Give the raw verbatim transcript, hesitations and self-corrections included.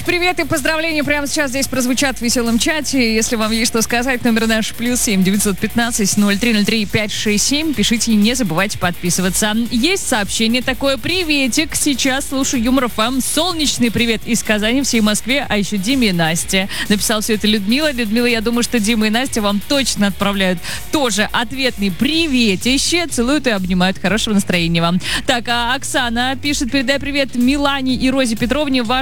Привет и поздравления прямо сейчас здесь прозвучат в веселом чате. Если вам есть что сказать, номер наш плюс семь девятьсот пятнадцать ноль три ноль три пять шесть семь. Пишите и не забывайте подписываться. Есть сообщение такое. Приветик. Сейчас слушаю Юмор ФМ. Солнечный привет из Казани всей Москве, а еще Диме и Насте. Написал все это Людмила. Людмила, я думаю, что Дима и Настя вам точно отправляют тоже ответный приветище. Целуют и обнимают. Хорошего настроения вам. Так, а Оксана пишет: передай привет Милане и Розе Петровне. Ваш